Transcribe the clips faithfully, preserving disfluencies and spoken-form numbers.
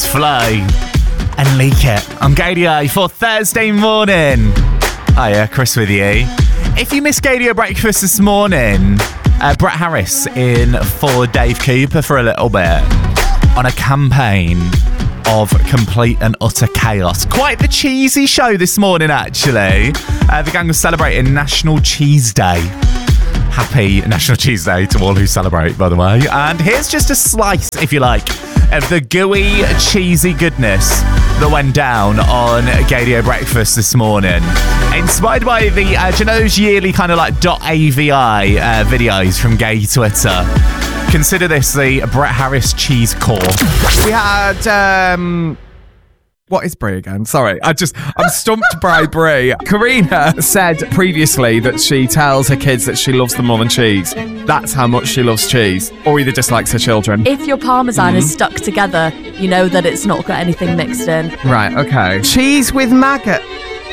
Fly and Leak It on Gadio for Thursday morning. Hiya, Chris with you. If you missed Gadio breakfast this morning, uh, Brett Harris in for Dave Cooper for a little bit on a campaign of complete and utter chaos. Quite the cheesy show this morning, actually. Uh, the gang was celebrating National Cheese Day. Happy National Cheese Day to all who celebrate, by the way. And here's just a slice, if you like, of the gooey, cheesy goodness that went down on Gadio Breakfast this morning. Inspired by the, uh, do you know those yearly kind of like .avi uh, videos from gay Twitter? Consider this the Brett Harris cheese core. We had, um... what is Brie again? Sorry, I just, I'm stumped by Brie. Karina said previously that she tells her kids that she loves them more than cheese. That's how much she loves cheese. Or either dislikes her children. If your parmesan mm. is stuck together, you know that it's not got anything mixed in. Right, okay. Cheese with maggot.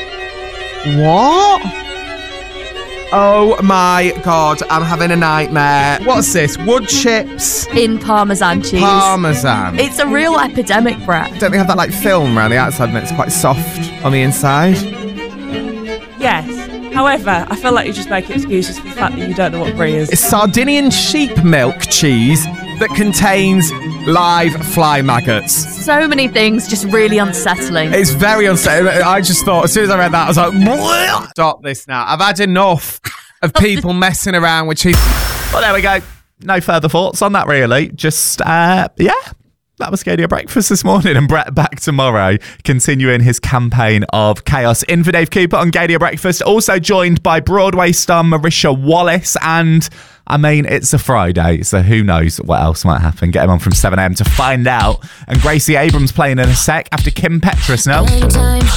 What? Oh my God, I'm having a nightmare. What's this? Wood chips? In Parmesan cheese. Parmesan. It's a real epidemic, Brett. Don't they have that like film around the outside and it's quite soft on the inside? Yes. However, I feel like you're just making excuses for the fact that you don't know what brie is. It's Sardinian sheep milk cheese that contains live fly maggots. So many things just really unsettling. It's very unsettling. I just thought, as soon as I read that, I was like, Bleh! Stop this now. I've had enough of people messing around with cheese. Well, there we go. No further thoughts on that, really. Just, uh, yeah. That was Gadio Breakfast this morning, and Brett back tomorrow, continuing his campaign of chaos. In for Dave Cooper on Gadio Breakfast, also joined by Broadway star Marisha Wallace, and I mean, it's a Friday, so who knows what else might happen. Get him on from seven a.m. to find out. And Gracie Abrams playing in a sec after Kim Petras now.